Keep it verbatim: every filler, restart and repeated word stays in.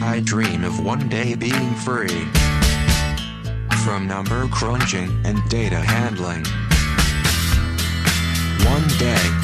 I dream of one day being free from number crunching and data handling. One day